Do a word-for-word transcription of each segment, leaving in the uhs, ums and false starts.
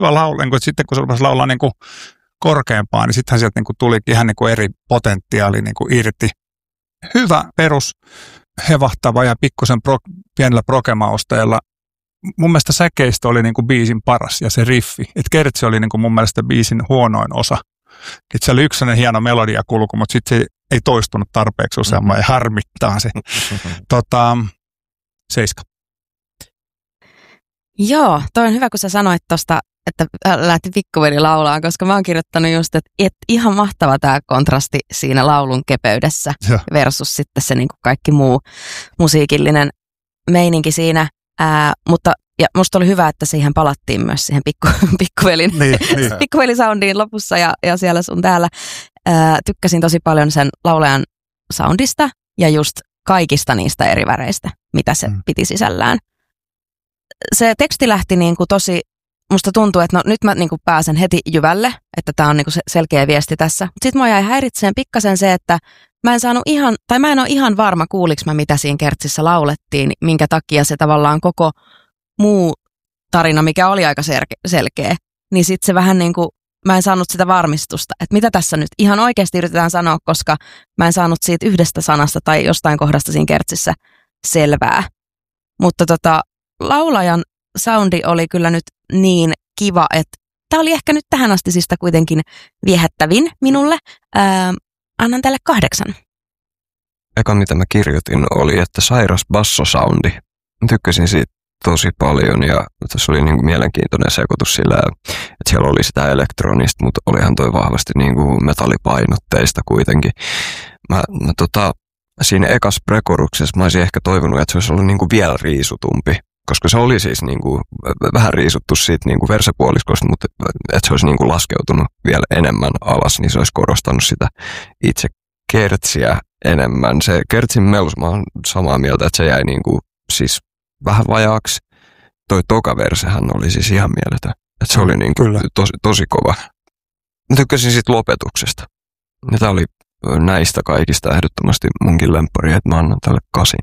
hyvä laulu. Niin kuin, sitten kun se rupesi laulaa niin kuin korkeampaa, niin sittenhän sieltä niin kuin tulikin ihan niin kuin eri potentiaali niin kuin irti. Hyvä perus, hevahtava ja pikkusen pro, pienellä prokemausteella. Mun mielestä säkeistö oli niin kuin biisin paras ja se riffi. Et kertsi oli niin kuin mun mielestä biisin huonoin osa. Et se oli yksi hieno melodiakulku, mutta sitten se ei toistunut tarpeeksi useamman ja harmittaa se. tota, seiska. Joo, toi on hyvä, kun sä sanoit tosta, että lähti pikkuveli laulaa, koska mä oon kirjoittanut just, että et ihan mahtava tää kontrasti siinä laulun kepeydessä ja versus sitten se niin kuin kaikki muu musiikillinen meininki siinä. Ää, mutta ja musta oli hyvä, että siihen palattiin myös siihen pikku, pikkuvelin, niin, niin. pikkuvelisoundiin lopussa ja, ja siellä sun täällä. Ää, tykkäsin tosi paljon sen laulajan soundista ja just kaikista niistä eri väreistä, mitä se mm. piti sisällään. Se teksti lähti niinku tosi, musta tuntuu, että no nyt mä niinku pääsen heti jyvälle, että tää on niinku se selkeä viesti tässä. Sitten mua jäi häiritseen pikkasen se, että mä en saanut ihan, tai mä en ole ihan varma kuuliks mä mitä siinä kertsissä laulettiin, minkä takia se tavallaan koko muu tarina, mikä oli aika selke- selkeä, niin sitten se vähän niin kuin, mä en saanut sitä varmistusta, että mitä tässä nyt ihan oikeasti yritetään sanoa, koska mä en saanut siitä yhdestä sanasta tai jostain kohdasta siinä kertsissä selvää. Mutta tota, laulajan soundi oli kyllä nyt niin kiva, että tämä oli ehkä nyt tähän asti sistä kuitenkin viehättävin minulle. Ää, annan tälle kahdeksan. Eka mitä mä kirjoitin oli, että sairas bassosoundi. Mä tykkäsin siitä tosi paljon ja tässä oli niinku mielenkiintoinen sekoitus sillä, että siellä oli sitä elektronista, mutta olihan toi vahvasti niinku metallipainotteista kuitenkin. Mä, mä tota, siinä ekas prekoruksessa mä olisin ehkä toivonut, että se olisi ollut niinku vielä riisutumpi, koska se oli siis niinku vähän riisuttu siitä niinku versepuoliskosta, mutta että se olisi niinku laskeutunut vielä enemmän alas, niin se olisi korostanut sitä itse kertsiä enemmän. Se kertsin melus, mä oon samaa mieltä, että se jäi niinku siis vähän vajaaksi. Toi toka versehän oli siis ihan mieletön. Että se oli niin tosi, tosi kova. Mä tykkäsin siitä lopetuksesta. Ja tää oli näistä kaikista ehdottomasti munkin lemppari, että mä annan tälle kasin.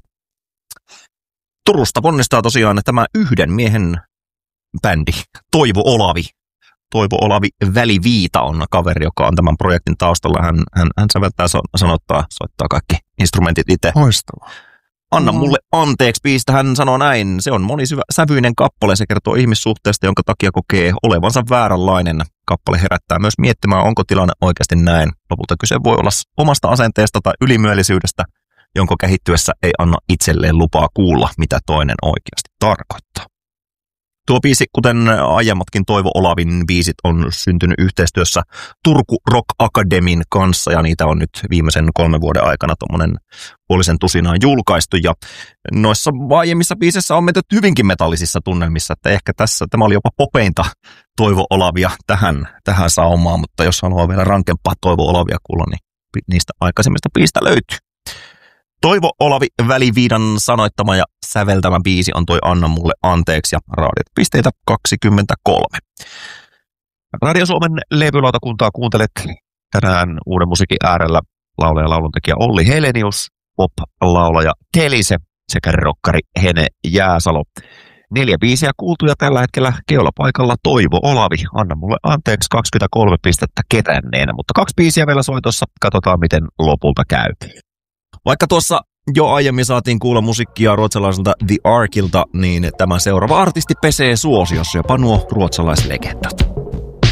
Turusta ponnistaa tosiaan tämä yhden miehen bändi, Toivo Olavi. Toivo Olavi Väliviita on kaveri, joka on tämän projektin taustalla. Hän, hän, hän säveltää, sanottaa, soittaa kaikki instrumentit itse. Loistavaa. Anna mulle anteeksi biisistä, hän sanoo näin. Se on monisävyinen kappale, se kertoo ihmissuhteesta, jonka takia kokee olevansa vääränlainen. Kappale herättää myös miettimään, onko tilanne oikeasti näin. Lopulta kyse voi olla omasta asenteesta tai ylimielisyydestä, jonka kehittyessä ei anna itselleen lupaa kuulla, mitä toinen oikeasti tarkoittaa. Tuo biisi, kuten aiemmatkin Toivo Olavin biisit, on syntynyt yhteistyössä Turku Rock Academyn kanssa, ja niitä on nyt viimeisen kolmen vuoden aikana tuommoinen puolisen tusinaan julkaistu, ja noissa aiemmissa biisissä on menty hyvinkin metallisissa tunnelmissa, että ehkä tässä tämä oli jopa popeinta Toivo Olavia tähän, tähän saumaan, mutta jos haluaa vielä rankempaa Toivo Olavia kuulla, niin niistä aikaisemmista biisistä löytyy. Toivo Olavi Väliviidan sanoittama ja säveltämä biisi on toi Anna mulle anteeksi ja raadit pisteitä kaksikymmentäkolme. Radio Suomen levylautakuntaa kuuntelet tänään uuden musiikin äärellä laulaja ja lauluntekijä Olli Helenius, pop-laulaja Telise sekä rokkari Hene Jääsalo. Neljä biisiä kuultuja tällä hetkellä keulapaikalla Toivo Olavi. Anna mulle anteeksi kaksikymmentäkolme pistettä keränneenä, mutta kaksi biisiä vielä soitossa. Katsotaan miten lopulta käy. Vaikka tuossa jo aiemmin saatiin kuulla musiikkia ruotsalaiselta The Arkilta, niin tämä seuraava artisti pesee suosiossa jopa nuo ruotsalaislegendat.